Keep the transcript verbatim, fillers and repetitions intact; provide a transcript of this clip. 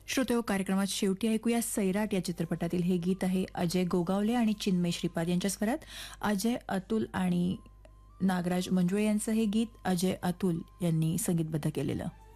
श्रोतेहो, कार्यक्रमात शेवटी ऐकूया सैराट या चित्रपटातील हे गीत आहे अजय गोगावले आणि चिन्मय श्रीपाद यांच्या स्वरात. अजय, अतुल आणि नागराज मंजुळे यांचं हे गीत अजय अतुल यांनी संगीतबद्ध केलेलं.